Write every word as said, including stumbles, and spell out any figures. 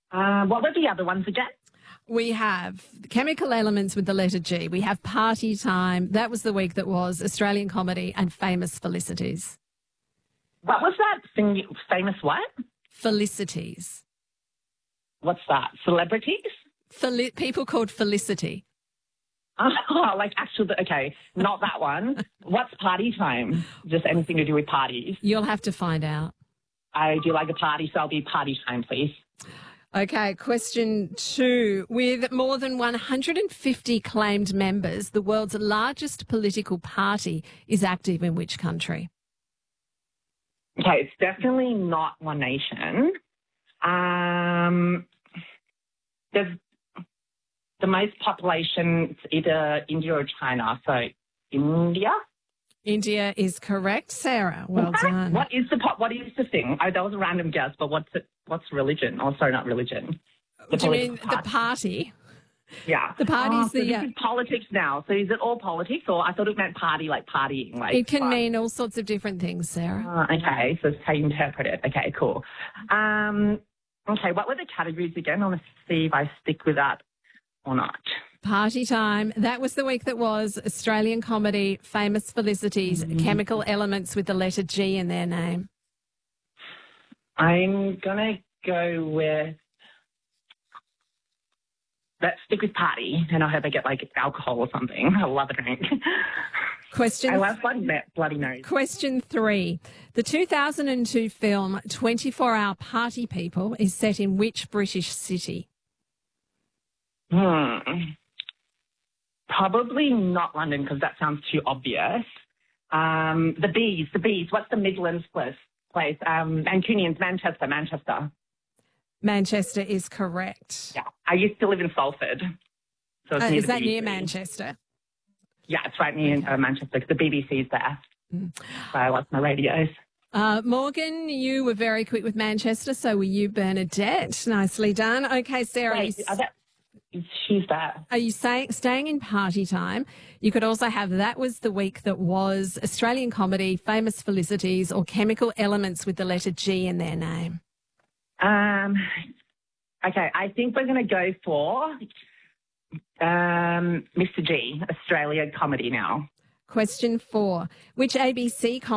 Uh, what were the other ones again? We have chemical elements with the letter G. We have Party Time. That was the week that was Australian Comedy and Famous Felicities. What was that thing? Famous what? Felicities. What's that? Celebrities? Feli- people called Felicity. Oh, like actual, okay, not that one. What's Party Time? Just anything to do with parties. You'll have to find out. I do like a party, so I'll be Party Time, please. Okay, question two. With more than one hundred fifty claimed members, the world's largest political party is active in which country? Okay, it's definitely not One Nation. Um, there's the most population, it's either India or China. So India? India is correct, Sarah. Well what? done. What is the pop, what is the thing? Oh, that was a random guess, but what's it, what's religion? Oh, sorry, not religion. The Do you mean party. the party? Yeah. The party's oh, so the... this Uh, is politics now. So is it all politics, or I thought it meant party, like partying? Like it can fun. mean all sorts of different things, Sarah. Uh, okay, so it's how you interpret it. Okay, cool. Um, okay, what were the categories again? I want to see if I stick with that or not. Party Time. That was the week that was Australian Comedy, Famous Felicities, mm-hmm. chemical elements with the letter G in their name. I'm going to go with, let's stick with party, and I hope I get like alcohol or something. I love a drink. Question I love bloody, bloody nose. Question three. The two thousand two film twenty-four hour Party People is set in which British city? Hmm. Probably not London, because that sounds too obvious. Um, the Bees, the Bees. What's the Midlands place? place? Um, Mancunians, Manchester, Manchester. Manchester is correct. Yeah. I used to live in Salford. So it's Uh, near is the that B B C. near Manchester? Yeah, it's right near uh, Manchester, because the B B C's there. Mm. So I watch my radios. Uh, Morgan, you were very quick with Manchester, so were you, Bernadette. Nicely done. Okay, Sarah. Wait, are that, she's there. Are you saying, staying in Party Time? You could also have that was the week that was Australian Comedy, Famous Felicities, or chemical elements with the letter G in their name. Um. Okay, I think we're going to go for um, Mister G, Australia Comedy now. Question four. Which A B C